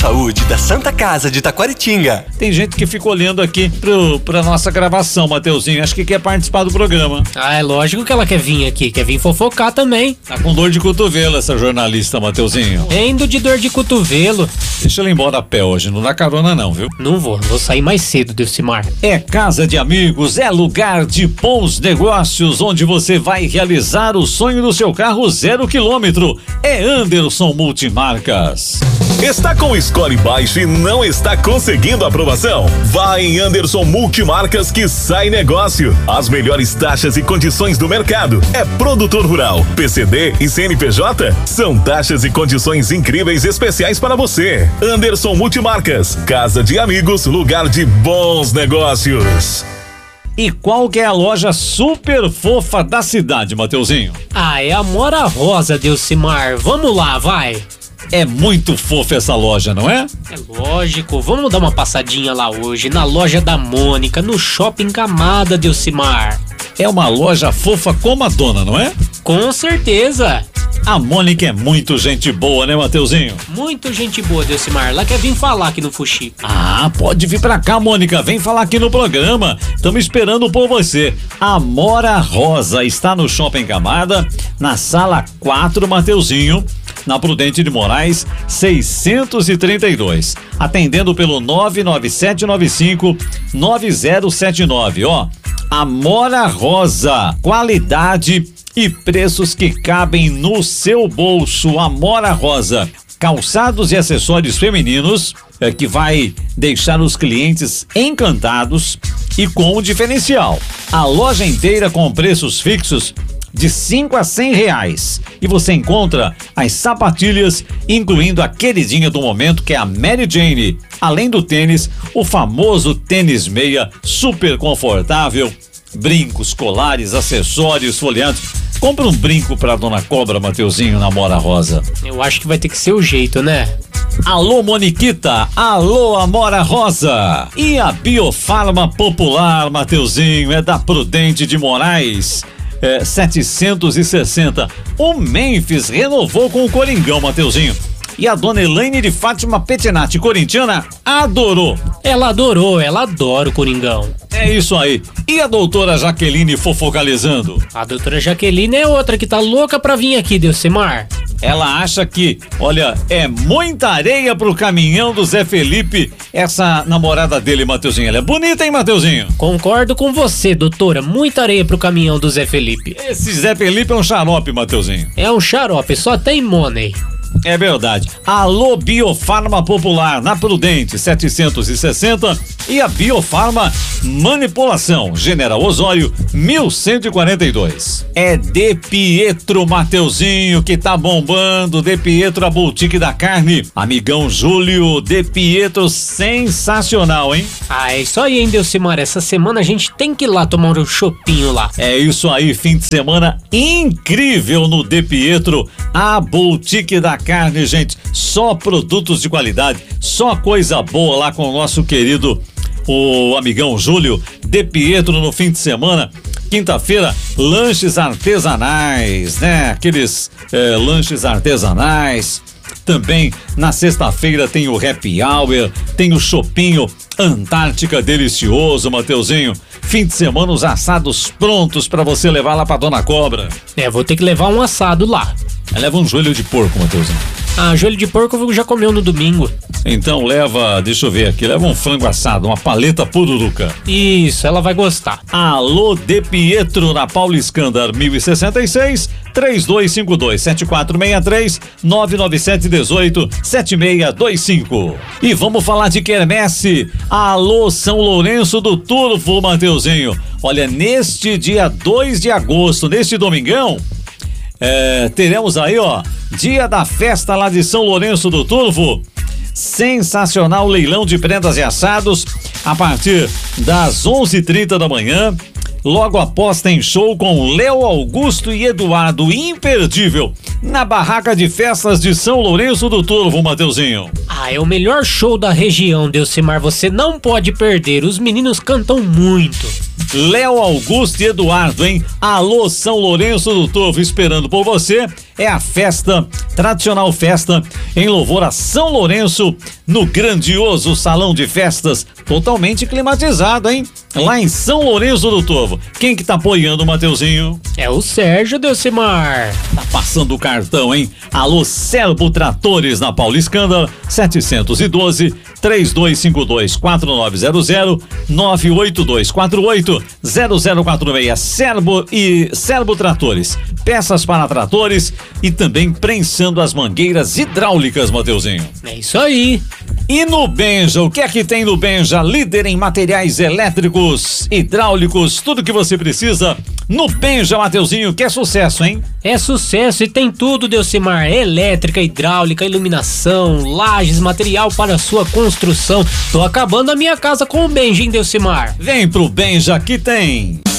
saúde da Santa Casa de Taquaritinga. Tem gente que fica olhando aqui pra nossa gravação, Mateuzinho. Acho que quer participar do programa. Ah, é lógico que ela quer vir aqui, quer vir fofocar também. Tá com dor de cotovelo essa jornalista, Mateuzinho. Indo de dor de cotovelo. Deixa ela embora a pé hoje, não dá carona não, viu? Não vou sair mais cedo, Delcimar. É casa de amigos, é lugar de bons negócios, onde você vai realizar o sonho do seu carro 0 km. É Anderson Multimarcas. Está com o score baixo e não está conseguindo aprovação? Vai em Anderson Multimarcas que sai negócio. As melhores taxas e condições do mercado. É produtor rural, PCD e CNPJ? São taxas e condições incríveis especiais para você. Anderson Multimarcas, casa de amigos, lugar de bons negócios. E qual que é a loja super fofa da cidade, Mateuzinho? Ah, é a Mora Rosa, Delcimar. Vamos lá, vai. É muito fofa essa loja, não é? É lógico, vamos dar uma passadinha lá hoje, na loja da Mônica, no Shopping Camada, Delcimar. É uma loja fofa como a dona, não é? Com certeza. A Mônica é muito gente boa, né, Mateuzinho? Muito gente boa, Delcimar. Ela quer vir falar aqui no Fuxi. Ah, pode vir pra cá, Mônica. Vem falar aqui no programa. Estamos esperando por você. A Mora Rosa está no Shopping Camada, na sala 4, Mateuzinho, na Prudente de Moraes, 632. Atendendo pelo 99795-9079. Ó, a Mora Rosa. Qualidade e preços que cabem no seu bolso. Amora Rosa, calçados e acessórios femininos, que vai deixar os clientes encantados e com um diferencial. A loja inteira com preços fixos de 5 a 100 reais. E você encontra as sapatilhas, incluindo a queridinha do momento, que é a Mary Jane. Além do tênis, o famoso tênis meia, super confortável, brincos, colares, acessórios, folheados. Compra um brinco pra Dona Cobra, Mateuzinho, na Mora Rosa. Eu acho que vai ter que ser o jeito, né? Alô, Moniquita. Alô, Amora Rosa. E a Biofarma Popular, Mateuzinho, é da Prudente de Moraes. 760. O Memphis renovou com o Coringão, Mateuzinho. E a dona Elaine de Fátima Petinati, corintiana, adorou. Ela adora o Coringão. É isso aí. E a doutora Jaqueline fofocalizando? A doutora Jaqueline é outra que tá louca pra vir aqui, Delcimar. Ela acha que, olha, é muita areia pro caminhão do Zé Felipe, essa namorada dele, Mateuzinho. Ela é bonita, hein, Mateuzinho? Concordo com você, doutora. Muita areia pro caminhão do Zé Felipe. Esse Zé Felipe é um xarope, Mateuzinho. É um xarope, só tem money. É verdade. Alô, Biofarma Popular, na Prudente, 760. E a Biofarma Manipulação, General Osório, 1142. É De Pietro, Mateuzinho, que tá bombando. De Pietro, a boutique da carne. Amigão Júlio, De Pietro, sensacional, hein? Ah, é isso aí, hein, Delcimar? Essa semana a gente tem que ir lá tomar um chopinho lá. É isso aí, fim de semana incrível no De Pietro, a boutique da carne, gente. Só produtos de qualidade, só coisa boa lá com o nosso querido, o amigão Júlio. De Pietro no fim de semana. Quinta-feira, lanches artesanais, né? Aqueles lanches artesanais. Também na sexta-feira tem o happy hour, tem o chopinho Antártica delicioso, Mateuzinho. Fim de semana, os assados prontos pra você levar lá pra Dona Cobra. Vou ter que levar um assado lá. Leva um joelho de porco, Mateuzinho. Ah, joelho de porco já comeu no domingo. Então leva, deixa eu ver aqui, leva um frango assado, uma paleta pururuca. Isso, ela vai gostar. Alô, De Pietro, na Paulo Escândar, 1066, 3252-7463, 99718-7625. E vamos falar de quermesse. Alô, São Lourenço do Turvo, Mateuzinho. Olha, neste dia 2 de agosto, neste domingão, teremos aí, ó, dia da festa lá de São Lourenço do Turvo. Sensacional leilão de prendas e assados a partir das 11h30 da manhã. Logo após tem show com Léo Augusto e Eduardo, imperdível, na barraca de festas de São Lourenço do Turvo, Mateuzinho. Ah, é o melhor show da região, Delcimar, você não pode perder, os meninos cantam muito. Léo, Augusto e Eduardo, hein? Alô, São Lourenço do Torvo, esperando por você. É a festa, tradicional festa em louvor a São Lourenço, no grandioso salão de festas, totalmente climatizado, hein? Lá em São Lourenço do Torvo. Quem que tá apoiando, Mateuzinho? É o Sérgio, Delcimar. Tá passando o cartão, hein? Alô, Serbo Tratores na Paula Escândalo, 712-3252-4900, 98248-0046. Serbo Tratores. Peças para tratores e também prensando as mangueiras hidráulicas, Mateuzinho. É isso aí. E no Benja, o que é que tem no Benja? Líder em materiais elétricos, hidráulicos, tudo que você precisa no Benja, Mateuzinho, que é sucesso, hein? É sucesso e tem tudo, Delcimar. Elétrica, hidráulica, iluminação, lajes, material para sua construção. Tô acabando a minha casa com o Benja, hein, Delcimar? Vem pro Benja que tem.